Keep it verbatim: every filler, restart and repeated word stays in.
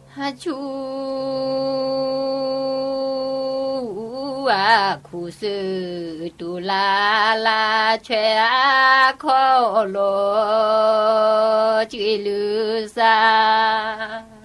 啊，秋啊，苦涩杜拉拉，却啊可罗吉鲁萨。